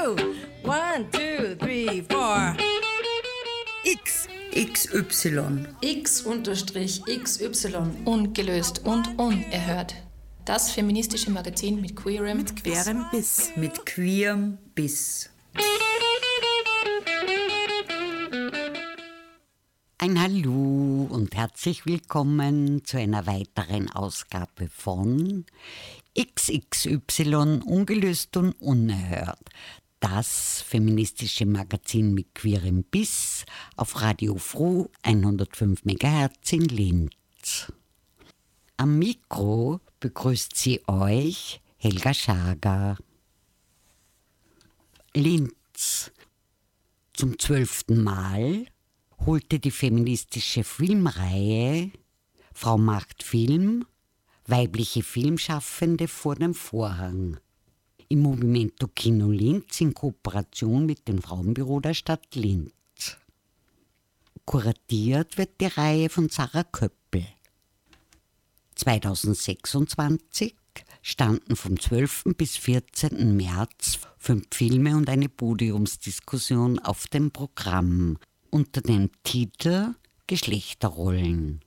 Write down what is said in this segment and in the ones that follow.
two. 1, 2, 3, 4. X. XY. X_XY. Ungelöst und unerhört. Das feministische Magazin mit queerem Biss. Mit queerem Biss. Ein Hallo und herzlich willkommen zu einer weiteren Ausgabe von XXY ungelöst und unerhört. Das feministische Magazin mit queerem Biss auf Radio Froh 105 MHz in Linz. Am Mikro begrüßt sie euch Helga Schager. Linz. Zum 12. Mal holte die feministische Filmreihe Frau macht Film weibliche Filmschaffende vor den Vorhang. Im Movimento Kino Linz in Kooperation mit dem Frauenbüro der Stadt Linz. Kuratiert wird die Reihe von Sarah Köppel. 2026 standen vom 12. bis 14. März 5 Filme und eine Podiumsdiskussion auf dem Programm unter dem Titel Geschlechterrollen.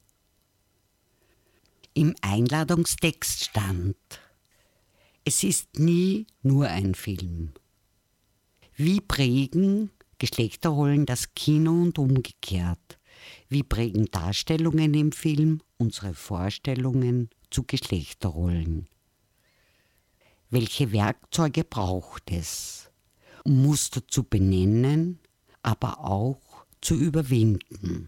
Im Einladungstext stand: Es ist nie nur ein Film. Wie prägen Geschlechterrollen das Kino und umgekehrt? Wie prägen Darstellungen im Film unsere Vorstellungen zu Geschlechterrollen? Welche Werkzeuge braucht es, um Muster zu benennen, aber auch zu überwinden?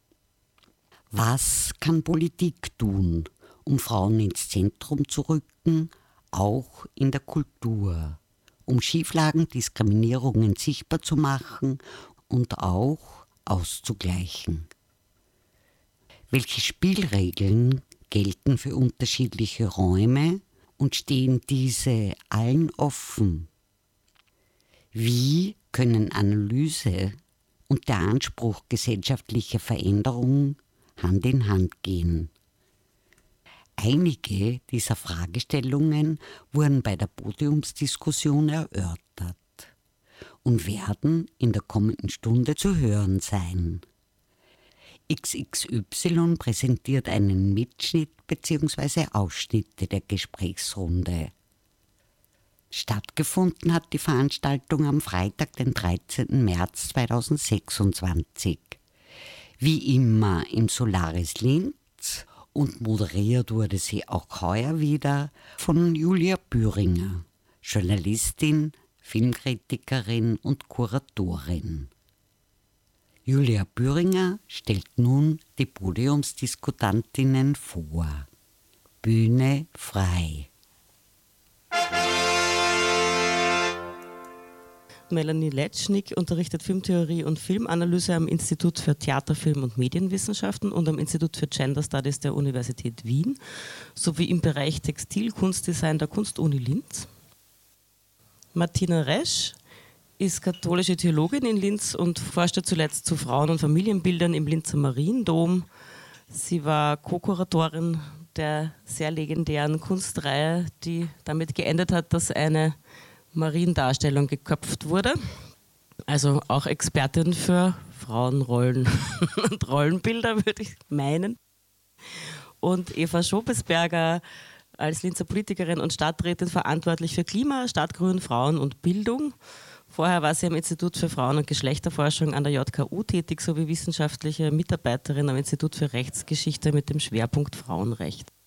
Was kann Politik tun, um Frauen ins Zentrum zu rücken, auch in der Kultur, um Schieflagen, Diskriminierungen sichtbar zu machen und auch auszugleichen? Welche Spielregeln gelten für unterschiedliche Räume und stehen diese allen offen? Wie können Analyse und der Anspruch gesellschaftlicher Veränderung Hand in Hand gehen? Einige dieser Fragestellungen wurden bei der Podiumsdiskussion erörtert und werden in der kommenden Stunde zu hören sein. XXY präsentiert einen Mitschnitt bzw. Ausschnitte der Gesprächsrunde. Stattgefunden hat die Veranstaltung am Freitag, den 13. März 2026. Wie immer im Solaris Linz und moderiert wurde sie auch heuer wieder von Julia Bühringer, Journalistin, Filmkritikerin und Kuratorin. Julia Bühringer stellt nun die Podiumsdiskutantinnen vor. Bühne frei. Melanie Letschnik unterrichtet Filmtheorie und Filmanalyse am Institut für Theater, Film und Medienwissenschaften und am Institut für Gender Studies der Universität Wien sowie im Bereich Textil, Kunstdesign der Kunstuni Linz. Martina Resch ist katholische Theologin in Linz und forschte zuletzt zu Frauen- und Familienbildern im Linzer Mariendom. Sie war Co-Kuratorin der sehr legendären Kunstreihe, die damit geendet hat, dass eine Mariendarstellung geköpft wurde. Also auch Expertin für Frauenrollen und Rollenbilder, würde ich meinen. Und Eva Schobesberger als Linzer Politikerin und Stadträtin verantwortlich für Klima, Stadtgrün, Frauen und Bildung. Vorher war sie am Institut für Frauen- und Geschlechterforschung an der JKU tätig, sowie wissenschaftliche Mitarbeiterin am Institut für Rechtsgeschichte mit dem Schwerpunkt Frauenrecht.